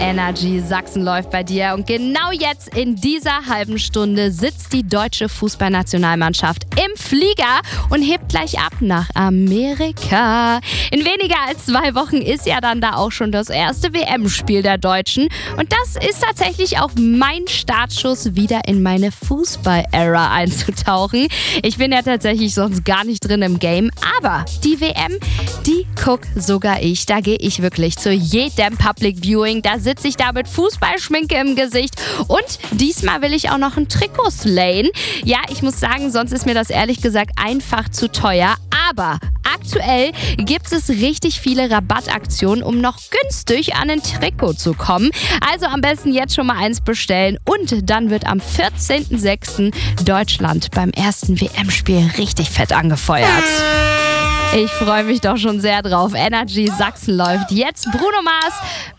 Energy Sachsen läuft bei dir. Und genau jetzt in dieser halben Stunde sitzt die deutsche Fußballnationalmannschaft im Flieger und hebt gleich ab nach Amerika. In weniger als 2 Wochen ist ja dann da auch schon das erste WM-Spiel der Deutschen. Und das ist tatsächlich auch mein Startschuss, wieder in meine Fußball-Ära einzutauchen. Ich bin ja tatsächlich sonst gar nicht drin im Game, aber die WM, die guck sogar ich. Da gehe ich wirklich zu jedem Public Viewing. Da sitze ich da mit Fußballschminke im Gesicht und diesmal will ich auch noch ein Trikot slayen. Ja, ich muss sagen, sonst ist mir das ehrlich gesagt einfach zu teuer, aber aktuell gibt es richtig viele Rabattaktionen, um noch günstig an ein Trikot zu kommen. Also am besten jetzt schon mal eins bestellen und dann wird am 14.06. Deutschland beim ersten WM-Spiel richtig fett angefeuert. Ich freue mich doch schon sehr drauf. Energy Sachsen läuft jetzt. Bruno Mars